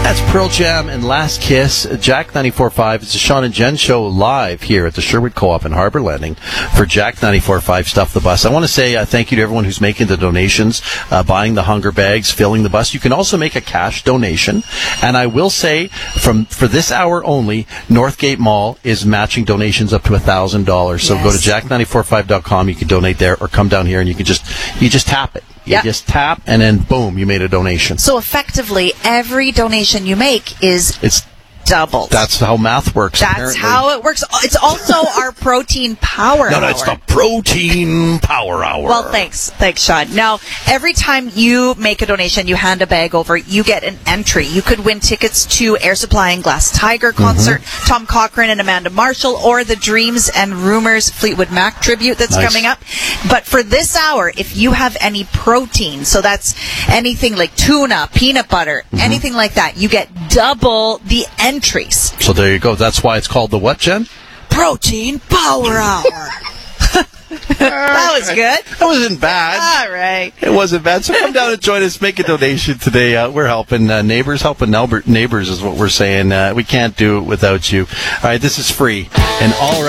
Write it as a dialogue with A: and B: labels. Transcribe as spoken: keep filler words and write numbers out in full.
A: That's Pearl Jam and Last Kiss. Jack ninety-four point five. It's the Sean and Jen Show live here at the Sherwood Co-op in Harbor Landing for Jack ninety-four point five Stuff the Bus. I want to say uh, thank you to everyone who's making the donations, uh, buying the hunger bags, filling the bus. You can also make a cash donation. And I will say, from for this hour only, Northgate Mall is matching donations up to one thousand dollars. So
B: Yes.
A: go to jack ninety-four point five dot com. You can donate there or come down here and you can just you just tap it. You
B: Yep.
A: just tap and then boom, you made a donation.
B: So effectively, every donation you make is
A: It's
B: doubled.
A: That's how math works.
B: That's
A: apparently.
B: how it works. It's also our protein power
A: No,
B: hour.
A: no, it's the protein power hour.
B: Well, thanks. Thanks, Sean. Now, every time you make a donation, you hand a bag over, you get an entry. You could win tickets to Air Supply and Glass Tiger concert,
A: Mm-hmm.
B: Tom Cochrane and Amanda Marshall, or the Dreams and Rumors Fleetwood Mac tribute that's
A: Nice.
B: coming up. But for this hour, if you have any protein, so that's anything like tuna, peanut butter,
A: Mm-hmm.
B: anything like that, you get double the entries.
A: So there you go. That's why it's called the what, Jen?
B: Protein Power Hour. That was good.
A: That wasn't bad.
B: All right.
A: It wasn't bad. So come down and join us. Make a donation today. Uh, we're helping uh, neighbors. Helping Albert neighbors is what we're saying. Uh, we can't do it without you. All right, this is free. And all